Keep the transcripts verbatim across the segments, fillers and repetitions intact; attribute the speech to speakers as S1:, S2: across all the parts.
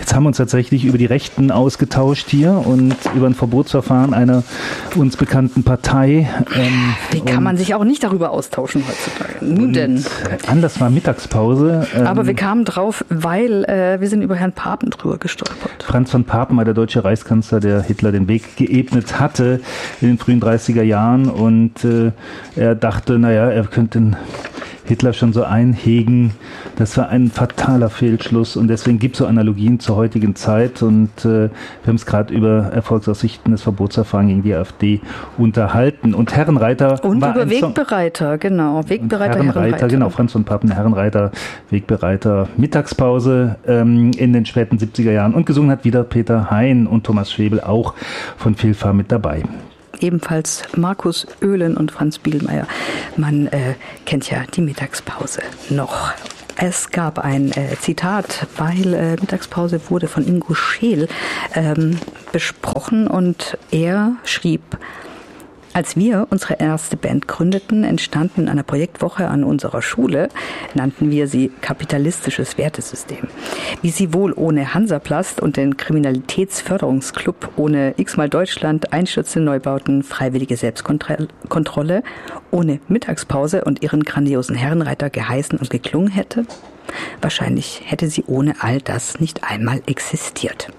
S1: Jetzt haben wir uns tatsächlich über die Rechten ausgetauscht hier und über ein Verbotsverfahren einer uns bekannten Partei.
S2: Ähm, Wie kann man sich auch nicht darüber austauschen heutzutage? Nun denn.
S1: Anlass war Mittagspause.
S2: Ähm, Aber wir kamen drauf, weil äh, wir sind über Herrn Papen drüber gestolpert.
S1: Franz von Papen war der deutsche Reichskanzler, der Hitler den Weg geebnet hatte in den frühen dreißiger Jahren. Und äh, er dachte, naja, er könnte den Hitler schon so einhegen. Das war ein fataler Fehlschluss und deswegen gibt es so Analogien zur heutigen Zeit und äh, wir haben es gerade über Erfolgsaussichten des Verbotsverfahrens gegen die AfD unterhalten. Und Herrenreiter
S2: und
S1: war
S2: über
S1: ein
S2: Wegbereiter, Song. Genau, Wegbereiter,
S1: Herrenreiter,
S2: Herrenreiter.
S1: Genau, Franz von Papen, Herrenreiter, Wegbereiter, Mittagspause ähm, in den späten siebziger Jahren und gesungen hat wieder Peter Hein und Thomas Schwebel auch von Filfa mit dabei.
S2: Ebenfalls Markus Oehlen und Franz Bielmeier. Man äh, kennt ja die Mittagspause noch. Es gab ein äh, Zitat, weil äh, Mittagspause wurde von Ingo Scheel ähm, besprochen und er schrieb: Als wir unsere erste Band gründeten, entstanden in einer Projektwoche an unserer Schule, nannten wir sie kapitalistisches Wertesystem. Wie sie wohl ohne Hansaplast und den Kriminalitätsförderungsclub, ohne x-mal Deutschland, Einstürze, Neubauten, freiwillige Selbstkontrolle, ohne Mittagspause und ihren grandiosen Herrenreiter geheißen und geklungen hätte? Wahrscheinlich hätte sie ohne all das nicht einmal existiert.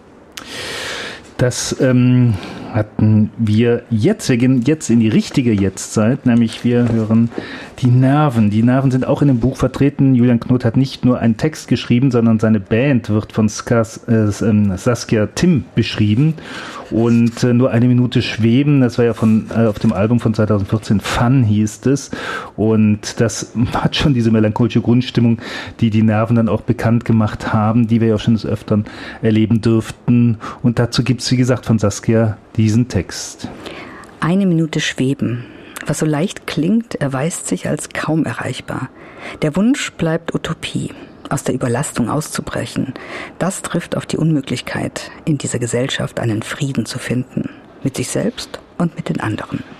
S1: Das ähm, hatten wir jetzt. Wir gehen jetzt in die richtige Jetztzeit, nämlich wir hören die Nerven. Die Nerven sind auch in dem Buch vertreten. Julian Knot hat nicht nur einen Text geschrieben, sondern seine Band wird von Skas, äh, Saskia Tim beschrieben. Und äh, nur eine Minute schweben, das war ja von äh, auf dem Album von zweitausendvierzehn, Fun hieß es. Und das hat schon diese melancholische Grundstimmung, die die Nerven dann auch bekannt gemacht haben, die wir ja auch schon des Öfteren erleben dürften. Und dazu gibt es, wie gesagt, von Saskia diesen Text.
S2: Eine Minute schweben. Was so leicht klingt, erweist sich als kaum erreichbar. Der Wunsch bleibt Utopie, aus der Überlastung auszubrechen. Das trifft auf die Unmöglichkeit, in dieser Gesellschaft einen Frieden zu finden. Mit sich selbst und mit den anderen.